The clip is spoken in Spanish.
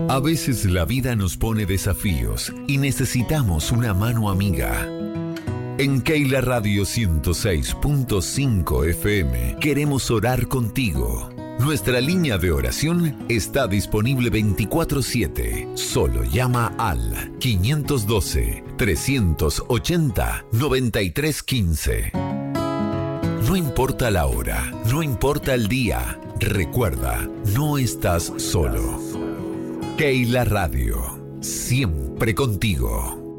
A veces la vida nos pone desafíos y necesitamos una mano amiga. En Keila Radio 106.5 FM queremos orar contigo. Nuestra línea de oración está disponible 24/7. Solo llama al 512-380-9315. No importa la hora, no importa el día. Recuerda, no estás solo. Keila Radio, siempre contigo.